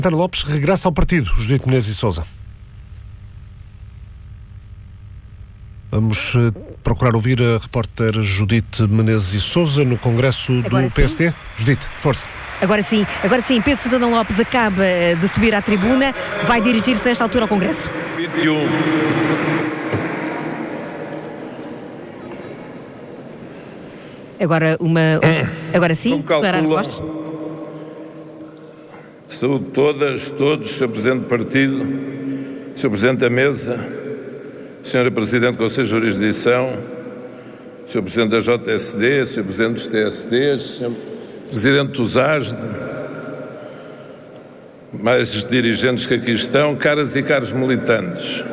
António Lopes regressa ao partido, Judite Menezes e Sousa. Vamos procurar ouvir a repórter Judite Menezes e Sousa no Congresso do PSD. Judite, força. Agora sim, Pedro Santana Lopes acaba de subir à tribuna, vai dirigir-se nesta altura ao Congresso. 21. Agora sim, Clara Costa. Saúde todos, Sr. Presidente do Partido, Sr. Presidente da Mesa, Sra. Presidente do Conselho de Jurisdição, Sr. Presidente da JSD, Sr. Presidente dos TSDs, Sr. Presidente dos ASD, mais dirigentes que aqui estão, caras e caros militantes.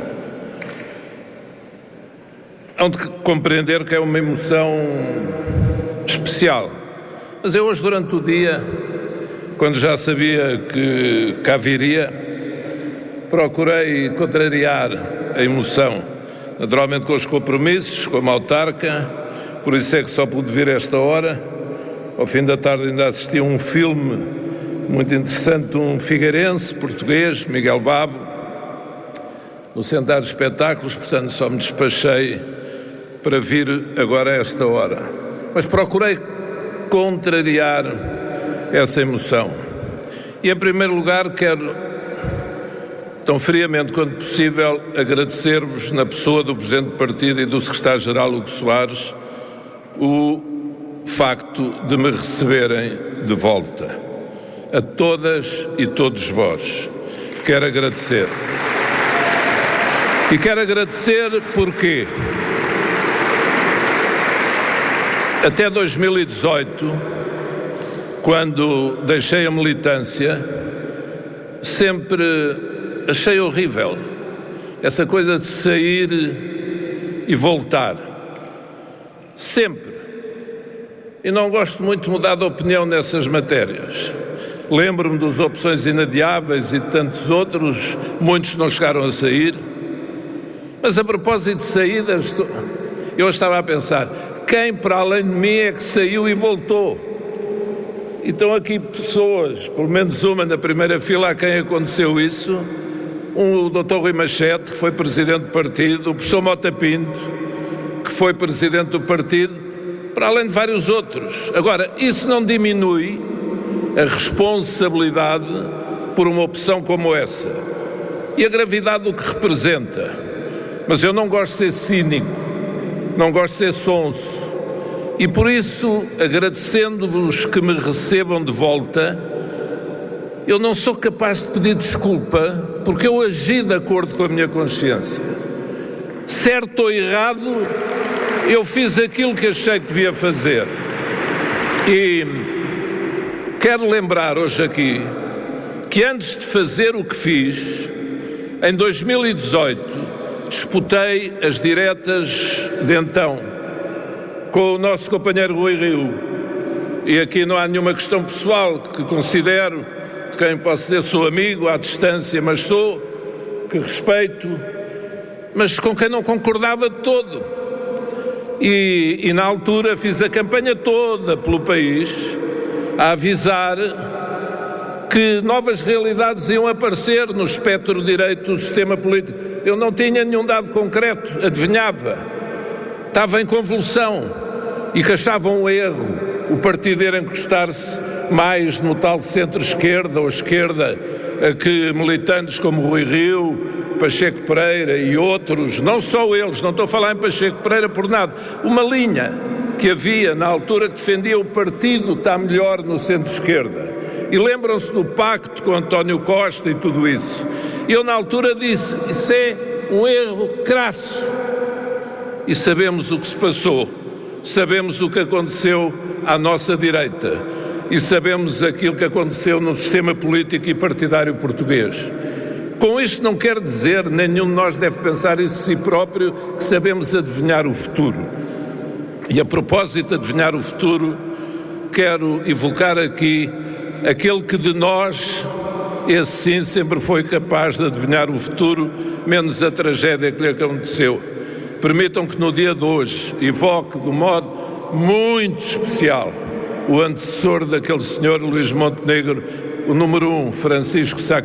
Hão de compreender que é uma emoção especial. Mas eu hoje, durante o dia, quando já sabia que cá viria, procurei contrariar a emoção, naturalmente com os compromissos, como autarca, por isso é que só pude vir a esta hora. Ao fim da tarde ainda assisti a um filme muito interessante, um figueirense português, Miguel Babo, no Centro de Espetáculos, portanto só me despachei para vir agora a esta hora. Mas procurei contrariar essa emoção. E, em primeiro lugar, quero, tão friamente quanto possível, agradecer-vos, na pessoa do Presidente do Partido e do Secretário-Geral Hugo Soares, o facto de me receberem de volta. A todas e todos vós. Quero agradecer. E quero agradecer porque até 2018, quando deixei a militância, sempre achei horrível essa coisa de sair e voltar. Sempre. E não gosto muito de mudar de opinião nessas matérias. Lembro-me das opções inadiáveis e de tantos outros, muitos não chegaram a sair. Mas a propósito de saídas, eu estava a pensar, quem para além de mim é que saiu e voltou? Então aqui pessoas, pelo menos uma na primeira fila a quem aconteceu isso, o Dr. Rui Machete, que foi Presidente do Partido, o professor Mota Pinto, que foi Presidente do Partido, para além de vários outros. Agora, isso não diminui a responsabilidade por uma opção como essa e a gravidade do que representa. Mas eu não gosto de ser cínico, não gosto de ser sonso e por isso, agradecendo-vos que me recebam de volta, eu não sou capaz de pedir desculpa porque eu agi de acordo com a minha consciência. Certo ou errado, eu fiz aquilo que achei que devia fazer. E quero lembrar hoje aqui que antes de fazer o que fiz, em 2018, disputei as diretas de então com o nosso companheiro Rui Rio. E aqui não há nenhuma questão pessoal que considero, de quem posso dizer sou amigo à distância, mas sou, que respeito, mas com quem não concordava de todo. E na altura fiz a campanha toda pelo país a avisar que novas realidades iam aparecer no espectro direito do sistema político. Eu não tinha nenhum dado concreto, adivinhava. Estava em convulsão e que achavam um erro o partido ir encostar-se mais no tal centro-esquerda ou esquerda a que militantes como Rui Rio, Pacheco Pereira e outros, não só eles, não estou a falar em Pacheco Pereira por nada, uma linha que havia na altura que defendia o partido está melhor no centro-esquerda. E lembram-se do pacto com António Costa e tudo isso. Eu na altura disse, isso é um erro crasso. E sabemos o que se passou, sabemos o que aconteceu à nossa direita e sabemos aquilo que aconteceu no sistema político e partidário português. Com isto não quer dizer, nenhum de nós deve pensar isso de si próprio, que sabemos adivinhar o futuro. E a propósito de adivinhar o futuro, quero evocar aqui aquele que de nós, esse sim, sempre foi capaz de adivinhar o futuro, menos a tragédia que lhe aconteceu. Permitam que no dia de hoje evoque de um modo muito especial o antecessor daquele senhor Luís Montenegro, o número 1, Francisco Sá